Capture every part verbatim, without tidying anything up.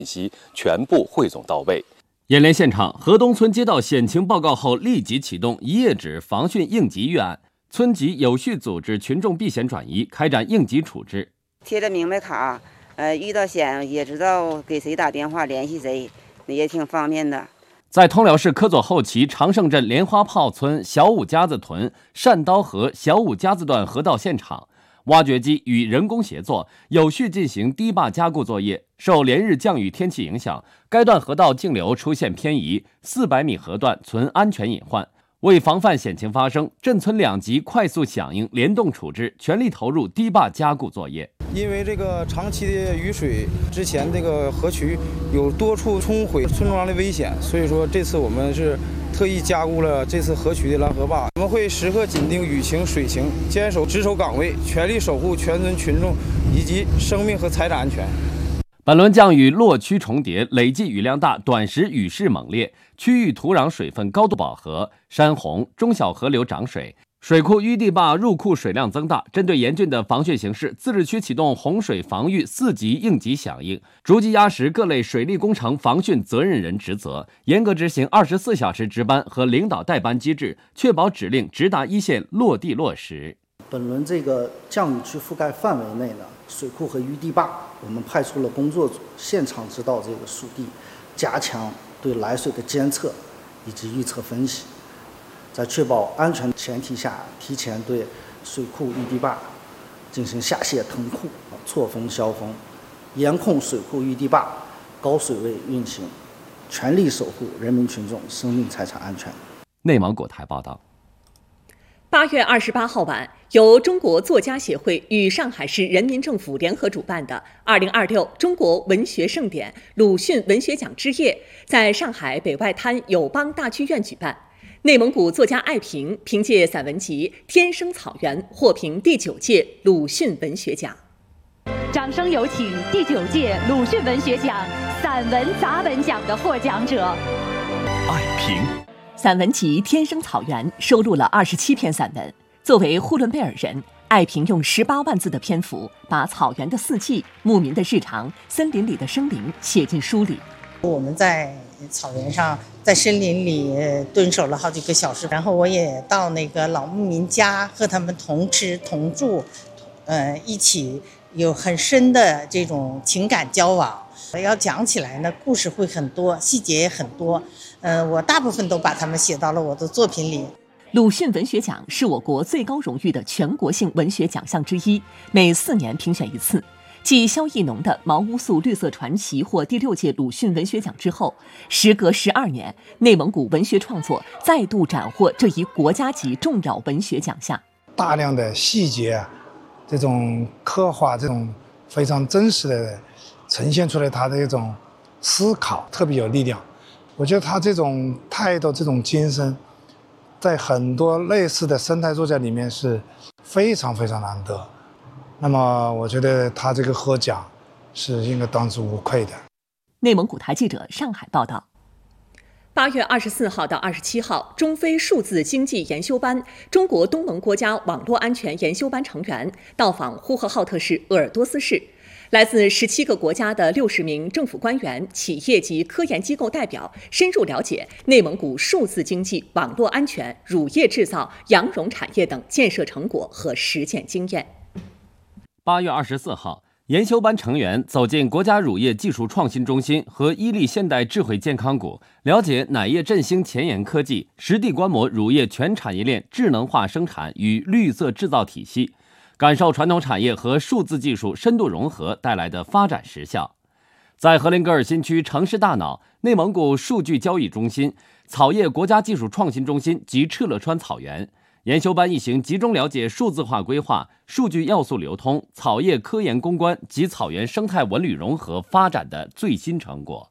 息全部汇总到位。 演练现场，河东村接到险情报告后，立即启动一页纸防汛应急预案，村级有序组织群众避险转移，开展应急处置。 贴着明白卡，呃，遇到险也知道给谁打电话联系谁，也挺方便的。 在通辽市科左后旗长胜镇莲花炮村小五家子屯单刀河小五家子段河道现场，挖掘机与人工协作，有序进行堤坝加固作业。受连日降雨天气影响，该段河道径流出现偏移，四百米河段存安全隐患。为防范险情发生，镇村两级快速响应，联动处置，全力投入堤坝加固作业。 因为这个长期的雨水，之前这个河渠有多处冲毁村庄的危险，所以说这次我们是特意加固了这次河渠的拦河坝。我们会时刻紧盯雨情水情，坚守值守岗位，全力守护全村群众以及生命和财产安全。 本轮降雨落区重叠，累计雨量大，短时雨势猛烈，区域土壤水分高度饱和，山洪、中小河流涨水，水库淤堤坝入库水量增大。针对严峻的防汛形势，自治区启动洪水防御四级应急响应，逐级压实各类水利工程防汛责任人职责，严格执行二十四小时值班和领导代班机制，确保指令直达一线落地落实。 本轮这个降雨区覆盖范围内呢，水库和淤堤坝，我们派出了工作组现场指导这个属地，加强对来水的监测以及预测分析，在确保安全前提下，提前对水库、淤堤坝进行下泄腾库、错峰消峰，严控水库、淤堤坝高水位运行，全力守护人民群众生命财产安全。 内蒙古台报道。 八月二十八号晚，由中国作家协会与上海市人民政府联合主办的二零二六中国文学盛典鲁迅文学奖之夜在上海北外滩友邦大剧院举办。内蒙古作家艾平凭借散文集《天生草原》获评第九届鲁迅文学奖。 掌声有请第九届鲁迅文学奖散文杂文奖的获奖者艾平。 散文集《天生草原》收录了二十七篇散文。作为呼伦贝尔人，艾平用十八万字的篇幅，把草原的四季、牧民的日常、森林里的生灵写进书里。 我们在草原上，在森林里蹲守了好几个小时，然后我也到那个老牧民家和他们同吃同住，呃，一起有很深的这种情感交往。要讲起来呢，故事会很多，细节也很多。呃，我大部分都把它们写到了我的作品里。 鲁迅文学奖是我国最高荣誉的全国性文学奖项之一，每四年评选一次。继萧艺农的《茅屋宿绿色传奇》获第六届鲁迅文学奖之后，时隔十二年，内蒙古文学创作再度斩获这一国家级重要文学奖项。 大量的细节，这种刻画，这种非常真实的呈现出来他的一种思考，特别有力量。我觉得他这种态度、这种精神，在很多类似的生态作家里面是非常非常难得。那么，我觉得他这个获奖是应该当之无愧的。 内蒙古台记者上海报道。八月二十四号到二十七号，中非数字经济研修班中国东盟国家网络安全研修班成员到访呼和浩特市鄂尔多斯市。来自十七个国家的六十名政府官员、企业及科研机构代表深入了解内蒙古数字经济、网络安全、乳业制造、羊绒产业等建设成果和实践经验。 八月二十四号，研修班成员走进国家乳业技术创新中心和伊利现代智慧健康股，了解奶业振兴前沿科技，实地观摩乳业全产业链智能化生产与绿色制造体系，感受传统产业和数字技术深度融合带来的发展实效。在锡林格尔新区城市大脑、内蒙古数据交易中心、草业国家技术创新中心及敕勒川草原，研修班一行集中了解数字化规划、数据要素流通、草业科研攻关及草原生态文旅融合发展的最新成果。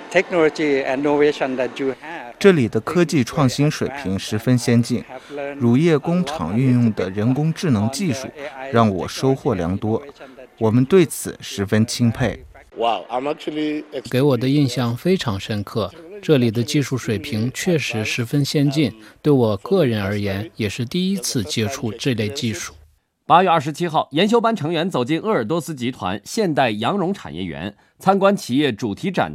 这里的科技创新水平十分先进，乳业工厂运用的人工智能技术让我收获良多，我们对此十分钦佩。 给我的印象非常深刻，这里的技术水平确实十分先进，对我个人而言也是第一次接触这类技术。 八月二十七号，研修班成员走进鄂尔多斯集团现代羊绒产业园，参观企业主题展。